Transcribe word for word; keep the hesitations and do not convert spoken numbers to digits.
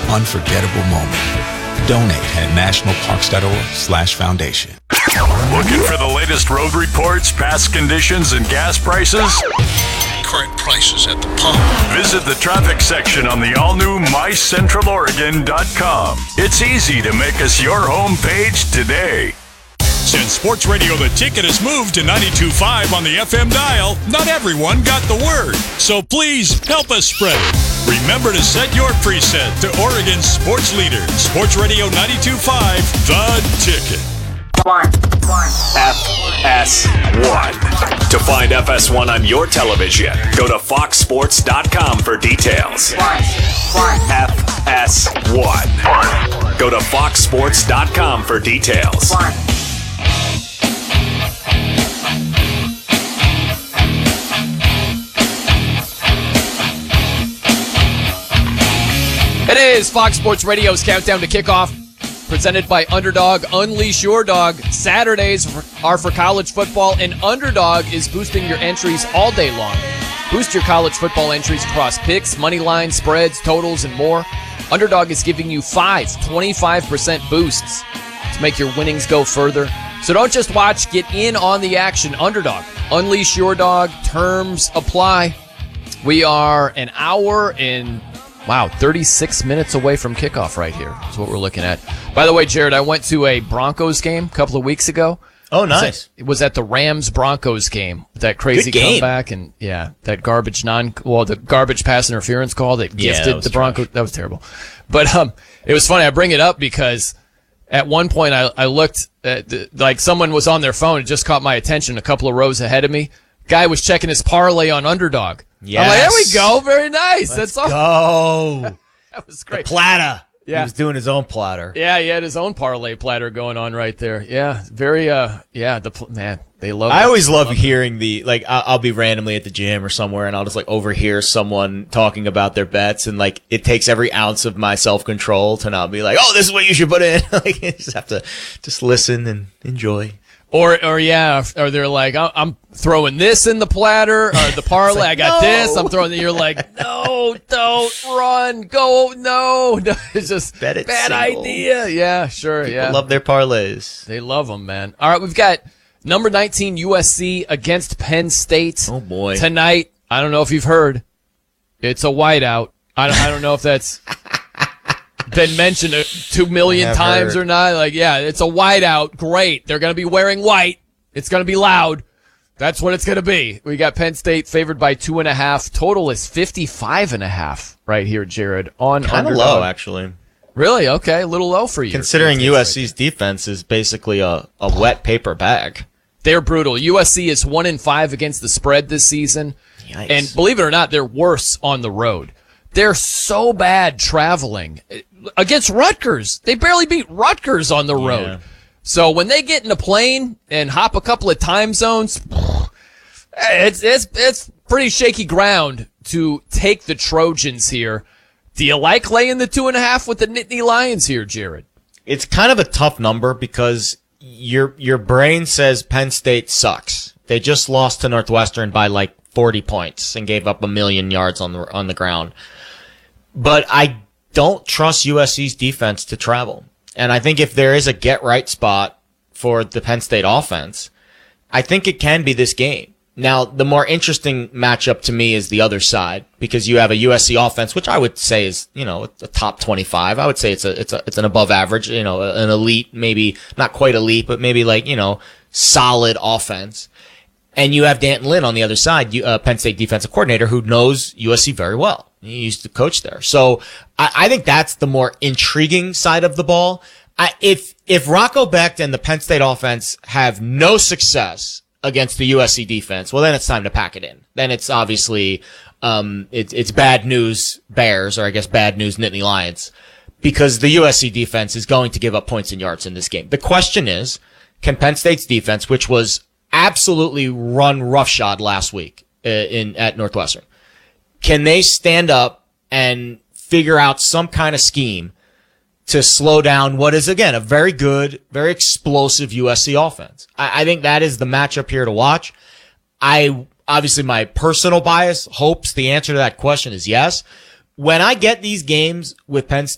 unforgettable moment. Donate at nationalparks.org slash foundation. Looking for the latest road reports, past conditions, and gas prices? Current prices at the pump. Visit the traffic section on the all-new my central oregon dot com. It's easy to make us your homepage today. Since Sports Radio The Ticket has moved to ninety-two point five on the F M dial, not everyone got the word. So please help us spread it. Remember to set your preset to Oregon's sports leader, Sports Radio ninety-two point five, The Ticket. F S one. To find F S one on your television, go to fox sports dot com for details. F S one. Go to fox sports dot com for details. It is Fox Sports Radio's Countdown to Kickoff, presented by Underdog. Unleash your dog. Saturdays are for college football, and Underdog is boosting your entries all day long. Boost your college football entries across picks, money lines, spreads, totals, and more. Underdog is giving you five twenty-five percent boosts to make your winnings go further. So don't just watch, get in on the action. Underdog. Unleash your dog. Terms apply. We are an hour and Wow, thirty-six minutes away from kickoff right here is what we're looking at. By the way, Jared, I went to a Broncos game a couple of weeks ago. Oh, nice. It was at the Rams-Broncos game. That crazy comeback and, yeah, that garbage non, well, the garbage pass interference call that yeah, gifted that the Broncos. Trash. That was terrible. But um, it was funny. I bring it up because at one point I, I looked at, the, like someone was on their phone. It just caught my attention a couple of rows ahead of me. Guy was checking his parlay on Underdog. Yes. I'm like, there we go. Very nice. Let's That's all. Go. That was great. The platter. Yeah. He was doing his own platter. Yeah, he had his own parlay platter going on right there. Yeah, very, uh, yeah, the, man, they love I it. always love, love hearing it. the, like, I'll, I'll be randomly at the gym or somewhere and I'll just, like, overhear someone talking about their bets and, like, it takes every ounce of my self-control to not be like, oh, this is what you should put in. Like, you just have to just listen and enjoy. Or, or yeah, or they're like, I'm throwing this in the platter, or the parlay, like, I got no. this, I'm throwing it. You're like, no, don't run, go, no. no. It's just Bet it bad single. idea. Yeah, sure, People yeah. love their parlays. They love them, man. All right, we've got number nineteen U S C against Penn State. Oh, boy. Tonight, I don't know if you've heard, it's a whiteout. I don't, I don't know if that's been mentioned two million times heard. or not. Like, yeah, it's a whiteout. Great. They're going to be wearing white. It's going to be loud. That's what it's going to be. We got Penn State favored by two and a half. Total is fifty-five and a half right here, Jared. On Kind of Underdog. low, actually. Really? Okay. A little low for you. Considering U S C's defense is basically a, a wet paper bag. They're brutal. U S C is one and five against the spread this season. Yikes. And believe it or not, they're worse on the road. They're so bad traveling. Against Rutgers. They barely beat Rutgers on the road. Yeah. So when they get in a plane and hop a couple of time zones, it's, it's, it's pretty shaky ground to take the Trojans here. Do you like laying the two and a half with the Nittany Lions here, Jared? It's kind of a tough number because your, your brain says Penn State sucks. They just lost to Northwestern by like forty points and gave up a million yards on the, on the ground. But I don't trust U S C's defense to travel. And I think if there is a get-right spot for the Penn State offense, I think it can be this game. Now, the more interesting matchup to me is the other side because you have a U S C offense, which I would say is, you know, a top twenty-five. I would say it's a, it's a, it's an above average, you know, an elite, maybe not quite elite, but maybe like, you know, solid offense. And you have D'Anton Lynn on the other side, you, uh, Penn State defensive coordinator who knows U S C very well. He used to coach there. So I, I think that's the more intriguing side of the ball. I, if, if Rocco Becht and the Penn State offense have no success against the U S C defense, well, then it's time to pack it in. Then it's obviously, um, it's, it's bad news Bears, or I guess bad news Nittany Lions, because the U S C defense is going to give up points and yards in this game. The question is, can Penn State's defense, which was absolutely run roughshod last week uh, in, at Northwestern, can they stand up and figure out some kind of scheme to slow down what is, again, a very good, very explosive U S C offense? I, I think that is the matchup here to watch. I, obviously my personal bias hopes the answer to that question is yes. When I get these games with Penn State,